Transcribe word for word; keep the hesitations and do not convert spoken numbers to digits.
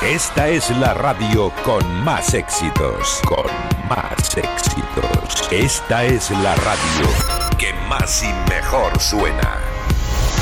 Esta es la radio con más éxitos, con más éxitos. Esta es la radio que más y mejor suena.